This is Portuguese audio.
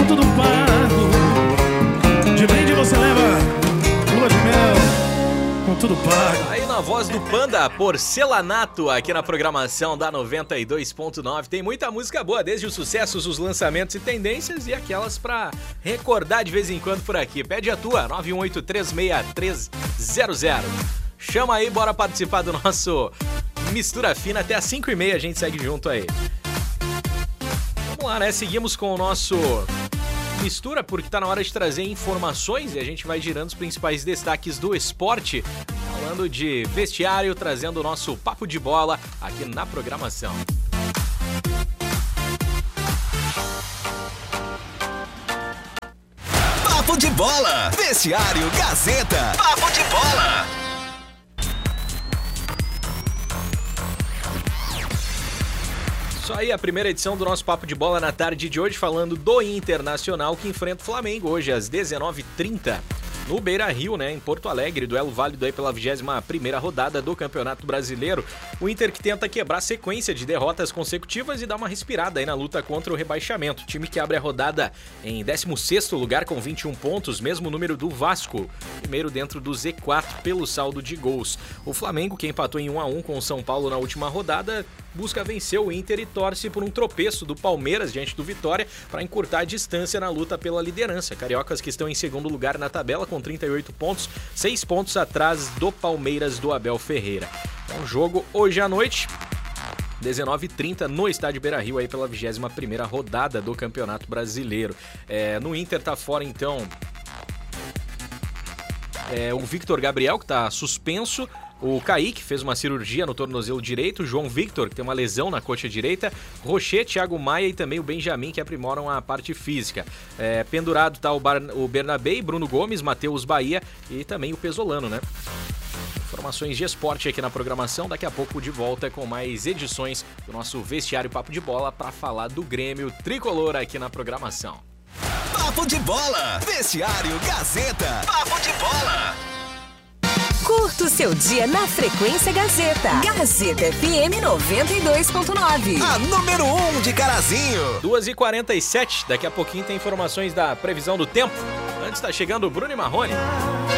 com tudo pago. De brinde você leva lua de mel com tudo pago. Aí na voz do Panda, Porcelanato, aqui na programação da 92.9. Tem muita música boa, desde os sucessos, os lançamentos e tendências, e aquelas pra recordar de vez em quando por aqui. Pede a tua, 918-363-00. Chama aí, bora participar do nosso Mistura Fina. Até às 5h30 a gente segue junto aí. Vamos lá, né? Seguimos com o nosso Mistura, porque tá na hora de trazer informações e a gente vai girando os principais destaques do esporte, falando de vestiário, trazendo o nosso papo de bola aqui na programação. Papo de bola, vestiário Gazeta. Papo de bola. Isso aí, a primeira edição do nosso Papo de Bola na tarde de hoje, falando do Internacional, que enfrenta o Flamengo hoje às 19h30 no Beira-Rio, né, em Porto Alegre, duelo válido aí pela 21ª rodada do Campeonato Brasileiro. O Inter que tenta quebrar a sequência de derrotas consecutivas e dar uma respirada aí na luta contra o rebaixamento. O time que abre a rodada em 16º lugar com 21 pontos, mesmo número do Vasco, primeiro dentro do Z4 pelo saldo de gols. O Flamengo, que empatou em 1-1 com o São Paulo na última rodada, busca vencer o Inter e torce por um tropeço do Palmeiras diante do Vitória para encurtar a distância na luta pela liderança. Cariocas que estão em segundo lugar na tabela com 38 pontos, 6 pontos atrás do Palmeiras do Abel Ferreira. É um jogo hoje à noite, 19h30 no estádio Beira-Rio aí pela 21ª rodada do Campeonato Brasileiro. No Inter tá fora então o Victor Gabriel, que tá suspenso. O Kaique fez uma cirurgia no tornozelo direito, o João Victor, que tem uma lesão na coxa direita, Rocher, Thiago Maia e também o Benjamin, que aprimoram a parte física. Pendurado tá o Bernabé, Bruno Gomes, Matheus Bahia e também o Pesolano, né? Informações de esporte aqui na programação, daqui a pouco de volta com mais edições do nosso Vestiário Papo de Bola para falar do Grêmio Tricolor aqui na programação. Papo de bola, vestiário Gazeta. Papo de bola. Curta o seu dia na Frequência Gazeta. Gazeta FM 92.9. A número 1 de Carazinho. 2h47, daqui a pouquinho tem informações da previsão do tempo. Antes tá chegando o Bruno e Marrone.